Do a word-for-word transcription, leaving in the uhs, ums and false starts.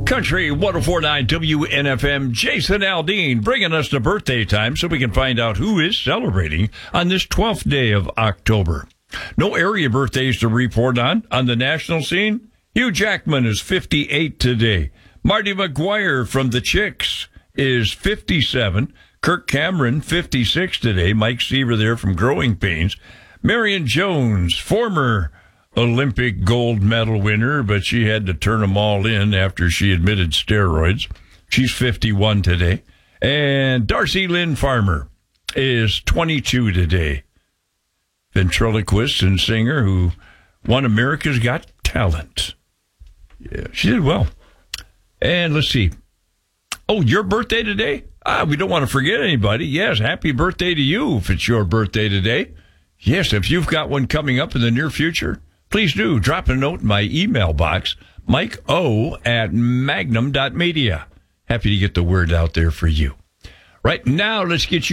Country one oh four point nine W N F M, Jason Aldean, bringing us to birthday time so we can find out who is celebrating on this twelfth day of October. No area birthdays to report on on the national scene. Hugh Jackman is fifty-eight today. Marty McGuire from the Chicks is fifty-seven. Kirk Cameron, fifty-six today. Mike Seaver there from Growing Pains. Marion Jones, former Olympic gold medal winner, but she had to turn them all in after she admitted steroids. She's fifty-one today. And Darcy Lynn Farmer is twenty-two today. Ventriloquist and singer who won America's Got Talent. Yeah, she did well. And let's see. Oh, your birthday today? Ah, we don't want to forget anybody. Yes, happy birthday to you if it's your birthday today. Yes, if you've got one coming up in the near future, please do drop a note in my email box, Mike O at magnum dot media. Happy to get the word out there for you. Right now, let's get you